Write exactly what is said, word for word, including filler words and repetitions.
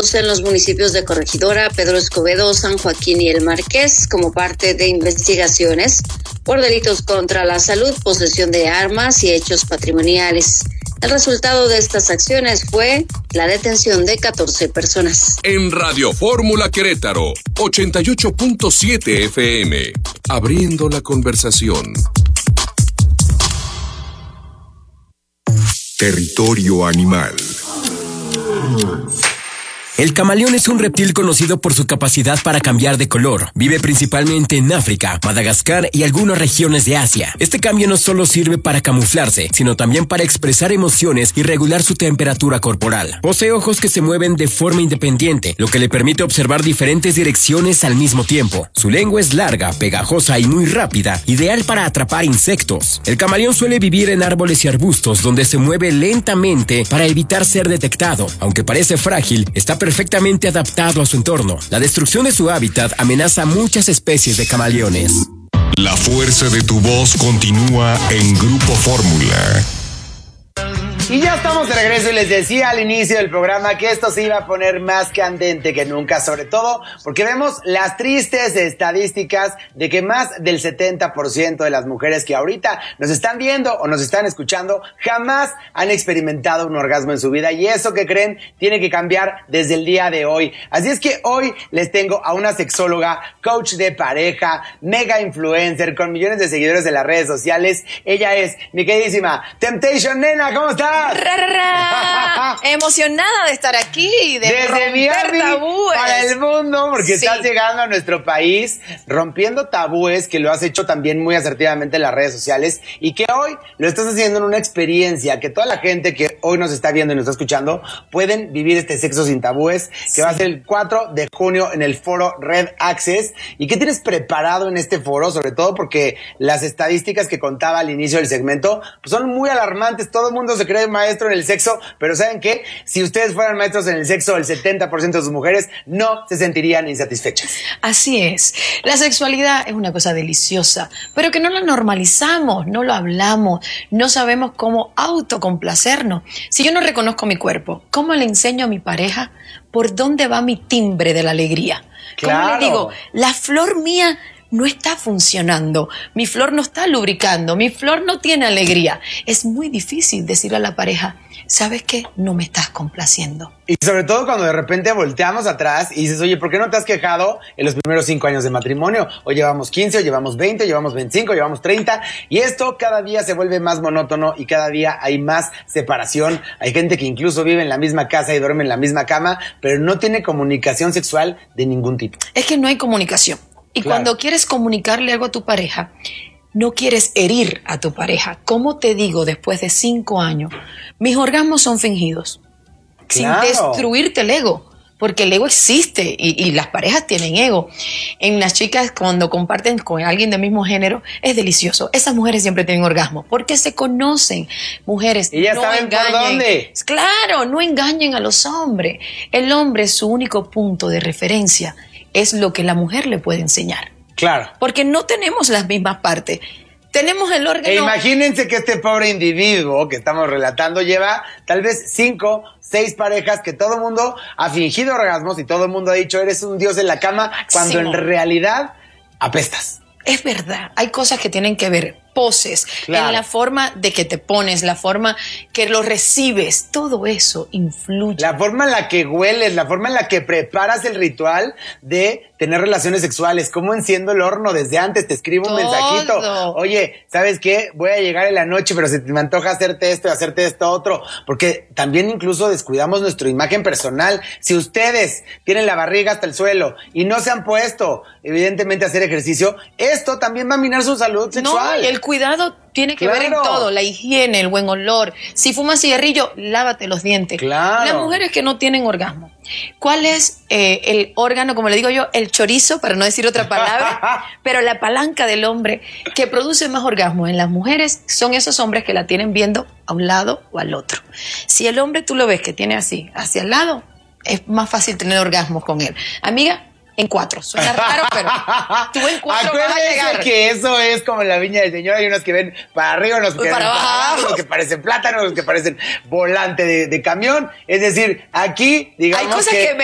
detenidos en los municipios de Corregidora, Pedro Escobedo, San Joaquín y El Marqués como parte de investigaciones por delitos contra la salud, posesión de armas y hechos patrimoniales. El resultado de estas acciones fue la detención de catorce personas. En Radio Fórmula Querétaro, ochenta y ocho punto siete F M, abriendo la conversación. Territorio animal. El camaleón es un reptil conocido por su capacidad para cambiar de color. Vive principalmente en África, Madagascar y algunas regiones de Asia. Este cambio no solo sirve para camuflarse, sino también para expresar emociones y regular su temperatura corporal. Posee ojos que se mueven de forma independiente, lo que le permite observar diferentes direcciones al mismo tiempo. Su lengua es larga, pegajosa y muy rápida, ideal para atrapar insectos. El camaleón suele vivir en árboles y arbustos donde se mueve lentamente para evitar ser detectado. Aunque parece frágil, está perfectamente adaptado a su entorno. La destrucción de su hábitat amenaza a muchas especies de camaleones. La fuerza de tu voz continúa en Grupo Fórmula. Y ya estamos de regreso y les decía al inicio del programa que esto se iba a poner más candente que nunca, sobre todo porque vemos las tristes estadísticas de que más del setenta por ciento de las mujeres que ahorita nos están viendo o nos están escuchando jamás han experimentado un orgasmo en su vida, y eso que creen tiene que cambiar desde el día de hoy. Así es que hoy les tengo a una sexóloga, coach de pareja, mega influencer con millones de seguidores en las redes sociales. Ella es mi queridísima Temptation Nena. ¿Cómo estás? Ra, ra, ra. Emocionada de estar aquí, de Desde romper tabúes para el mundo, porque sí. Estás llegando a nuestro país rompiendo tabúes, que lo has hecho también muy asertivamente en las redes sociales, y que hoy lo estás haciendo en una experiencia que toda la gente que hoy nos está viendo y nos está escuchando pueden vivir este sexo sin tabúes, que sí. Va a ser el cuatro de junio en el foro Red Access. ¿Y qué tienes preparado en este foro? Sobre todo porque las estadísticas que contaba al inicio del segmento pues son muy alarmantes. Todo el mundo se cree maestro en el sexo, pero ¿saben qué? Si ustedes fueran maestros en el sexo, el setenta por ciento de sus mujeres no se sentirían insatisfechas. Así es. La sexualidad es una cosa deliciosa, pero que no la normalizamos, no lo hablamos, no sabemos cómo autocomplacernos. Si yo no reconozco mi cuerpo, ¿cómo le enseño a mi pareja por dónde va mi timbre de la alegría? Claro. ¿Cómo le digo? La flor mía no está funcionando, mi flor no está lubricando, mi flor no tiene alegría. Es muy difícil decirle a la pareja, ¿sabes qué? No me estás complaciendo. Y sobre todo cuando de repente volteamos atrás y dices, oye, ¿por qué no te has quejado en los primeros cinco años de matrimonio? O llevamos quince, o llevamos veinte, o llevamos veinticinco, o llevamos treinta. Y esto cada día se vuelve más monótono y cada día hay más separación. Hay gente que incluso vive en la misma casa y duerme en la misma cama, pero no tiene comunicación sexual de ningún tipo. Es que no hay comunicación. Y claro, cuando quieres comunicarle algo a tu pareja, no quieres herir a tu pareja. ¿Cómo te digo después de cinco años? Mis orgasmos son fingidos. Claro. Sin destruirte el ego. Porque el ego existe y, y las parejas tienen ego. En las chicas, cuando comparten con alguien del mismo género, es delicioso. Esas mujeres siempre tienen orgasmo porque se conocen. Mujeres, y ya no saben engañen. Por dónde. Claro, no engañen a los hombres. El hombre, su único punto de referencia es lo que la mujer le puede enseñar. Claro. Porque no tenemos las mismas partes. Tenemos el órgano... E imagínense que este pobre individuo que estamos relatando lleva tal vez cinco, seis parejas, que todo el mundo ha fingido orgasmos y todo el mundo ha dicho eres un dios en la cama, cuando en realidad apestas. Es verdad, hay cosas que tienen que ver, poses, claro, en la forma de que te pones, la forma que lo recibes, todo eso influye. La forma en la que hueles, la forma en la que preparas el ritual de tener relaciones sexuales, cómo enciendo el horno desde antes, te escribo un todo. mensajito, oye, ¿sabes qué? Voy a llegar en la noche, pero se me antoja hacerte esto y hacerte esto otro, porque también incluso descuidamos nuestra imagen personal. Si ustedes tienen la barriga hasta el suelo y no se han puesto, evidentemente, a hacer ejercicio, esto también va a minar su salud sexual. No, el cuidado tiene que claro. ver en todo, la higiene, el buen olor. Si fumas cigarrillo, lávate los dientes. Claro. Las mujeres que no tienen orgasmo, ¿cuál es eh, el órgano, como le digo yo, el chorizo, para no decir otra palabra, pero la palanca del hombre que produce más orgasmo en las mujeres son esos hombres que la tienen viendo a un lado o al otro? Si el hombre tú lo ves que tiene así, hacia el lado, es más fácil tener orgasmos con él. Amiga, en cuatro. Suena raro, pero tú en cuatro vas a llegar. Que eso es como en la viña del Señor. Hay unos que ven para arriba, unos que ven para abajo, unos que parecen plátanos, unos que parecen volante de, de camión. Es decir, aquí, digamos hay cosas que... que